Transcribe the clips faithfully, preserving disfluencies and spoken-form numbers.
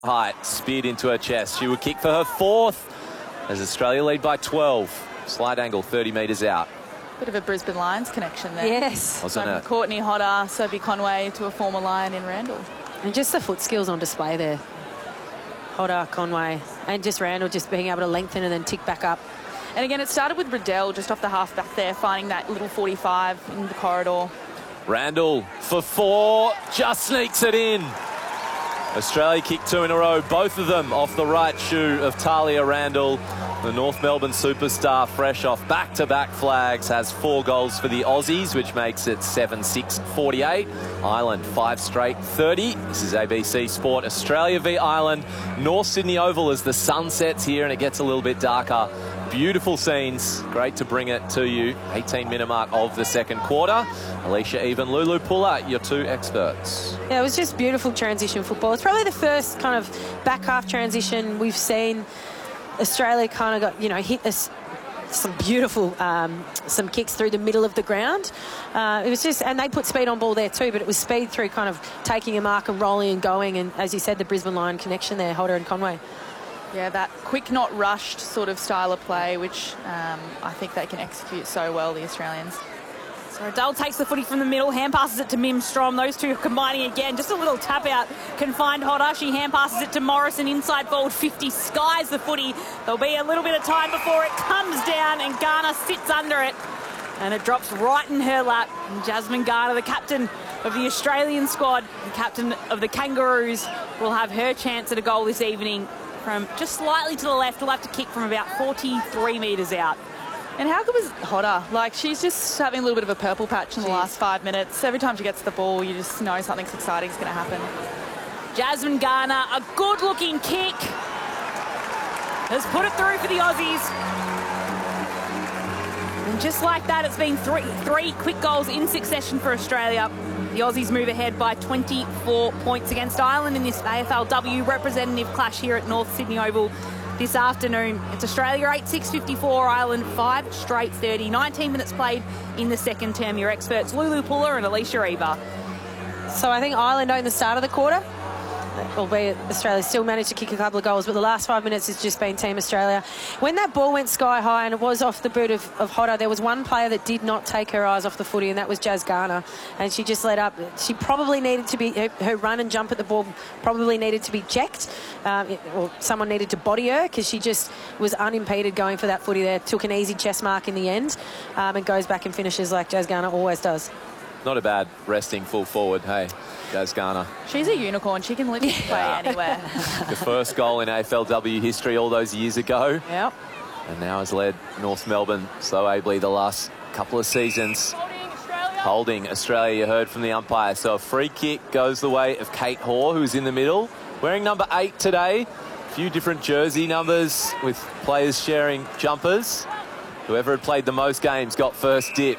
height, speared into her chest. She would kick for her fourth as Australia lead by twelve. Slight angle, thirty metres out. Bit of a Brisbane Lions connection there. Yes. Wasn't so it? Courtney Hodder, Sophie Conway to a former Lion in Randall. And just the foot skills on display there. Hodder, Conway, and just Randall just being able to lengthen and then tick back up. And again, it started with Riddell just off the half back there, finding that little forty-five in the corridor. Randall for four, just sneaks it in. Australia kicked two in a row, both of them off the right shoe of Talia Randall. The North Melbourne superstar, fresh off back-to-back flags, has four goals for the Aussies, which makes it seven six forty-eight. Ireland, five straight, thirty. This is A B C Sport. Australia v Ireland. North Sydney Oval as the sun sets here and it gets a little bit darker. Beautiful scenes. Great to bring it to you. eighteen minute mark of the second quarter. Alicia Even, Lulu Puller, your two experts. Yeah, it was just beautiful transition football. It's probably the first kind of back half transition we've seen. Australia kind of got, you know, hit us some beautiful, um, some kicks through the middle of the ground. Uh, it was just, and they put speed on ball there too, but it was speed through kind of taking a mark and rolling and going. And as you said, the Brisbane Lion connection there, Hodder and Conway. Yeah, that quick, not rushed sort of style of play, which um, I think they can execute so well, the Australians. So Riddell takes the footy from the middle, hand passes it to Mim Strom. Those two combining again. Just a little tap out can find Hodder. She hand passes it to Morrison, inside forward fifty, skies the footy. There'll be a little bit of time before it comes down and Garner sits under it. And it drops right in her lap. And Jasmine Garner, the captain of the Australian squad, the captain of the Kangaroos, will have her chance at a goal this evening from just slightly to the left. Will have to kick from about forty-three metres out. And how good was Hodder? Like, she's just having a little bit of a purple patch in the Jeez. last five minutes. Every time she gets the ball, you just know something's exciting is going to happen. Jasmine Garner, a good-looking kick, has put it through for the Aussies. And just like that, it's been three, three quick goals in succession for Australia. The Aussies move ahead by twenty-four points against Ireland in this A F L W representative clash here at North Sydney Oval this afternoon. It's Australia eight six fifty-four, Ireland five straight thirty. nineteen minutes played in the second term. Your experts, Lulu Puller and Alicia Eva. So I think Ireland owned the start of the quarter, albeit Australia still managed to kick a couple of goals, but the last five minutes has just been Team Australia. When that ball went sky high and it was off the boot of, of Hodder, there was one player that did not take her eyes off the footy, and that was Jazz Garner. And she just let up. She probably needed to be, her, her run and jump at the ball probably needed to be checked, um, it, or someone needed to body her, because she just was unimpeded going for that footy there. Took an easy chest mark in the end, um, and goes back and finishes like Jazz Garner always does. Not a bad resting full forward, hey, Jazz Garner. She's a unicorn. She can literally play anywhere. The first goal in A F L W history all those years ago. Yep. And now has led North Melbourne so ably the last couple of seasons. Holding Australia, you heard from the umpire. So a free kick goes the way of Kate Hoare, who's in the middle. Wearing number eight today. A few different jersey numbers with players sharing jumpers. Whoever had played the most games got first dip.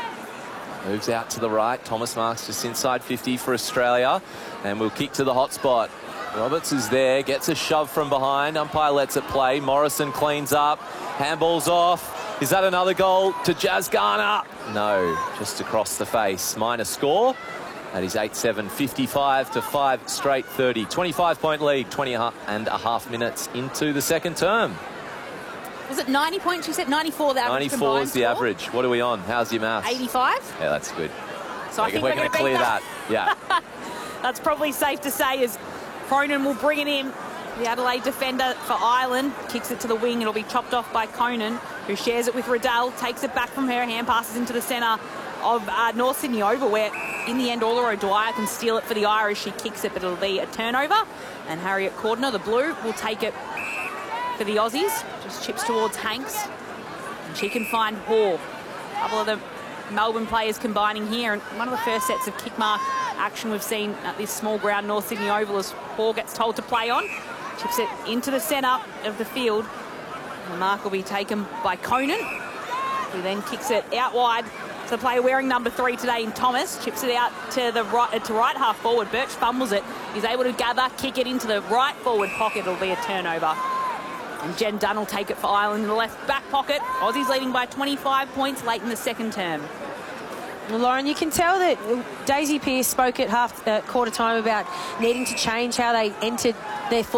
Moves out to the right. Thomas Marks just inside fifty for Australia. And we'll kick to the hot spot. Roberts is there, gets a shove from behind. Umpire lets it play. Morrison cleans up. Handball's off. Is that another goal to Jazz Garner? No, just across the face. Minor score. That is eight seven fifty-five to five straight thirty. twenty-five point lead, twenty and a half minutes into the second term. Was it ninety points? You said ninety-four, the average ninety-four is the score? average. What are we on? How's your maths? eighty-five? Yeah, that's good. So I think we're we're going to gonna clear beat that. that. Yeah. That's probably safe to say, as Cronin will bring it in. The Adelaide defender for Ireland kicks it to the wing. It'll be chopped off by Conan, who shares it with Riddell, takes it back from her, hand passes into the centre of uh, North Sydney Oval, where in the end Uluru Dwyer can steal it for the Irish. She kicks it, but it'll be a turnover. And Harriet Cordner, the blue, will take it for the Aussies. Just chips towards Hanks. And she can find Hoare. A couple of the Melbourne players combining here. And one of the first sets of kick mark action we've seen at this small ground North Sydney Oval as Hoare gets told to play on. Chips it into the centre of the field. The mark will be taken by Conan, who then kicks it out wide to the player wearing number three today in Thomas. Chips it out to the right, to right half forward. Birch fumbles it. He's able to gather, kick it into the right forward pocket. It'll be a turnover. And Jen Dunn will take it for Ireland in the left back pocket. Aussies leading by twenty-five points late in the second term. Well, Lauren, you can tell that Daisy Pearce spoke at half uh, quarter time about needing to change how they entered their